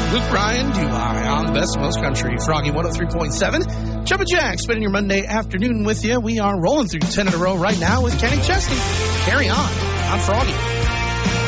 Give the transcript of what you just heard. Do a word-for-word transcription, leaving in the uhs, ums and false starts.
Luke Bryan, do I on the best most country. Froggy one oh three point seven. Chubba Jack, spending your Monday afternoon with you. We are rolling through ten in a row right now with Kenny Chesney. Carry on. I'm Froggy.